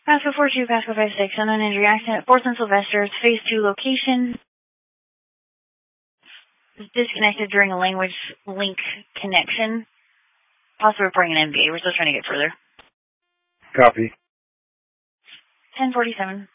Pasco 42, Pasco 56, unknown injury accident, 4th and Sylvester, phase 2 location. Disconnected during a language link connection. Possibly reporting an MVA. We're still trying to get further. Copy. 1047.